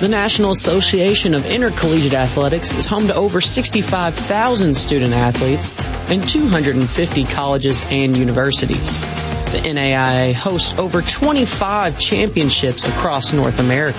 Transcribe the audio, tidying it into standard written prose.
The National Association of Intercollegiate Athletics is home to over 65,000 student athletes and 250 colleges and universities. The NAIA hosts over 25 championships across North America.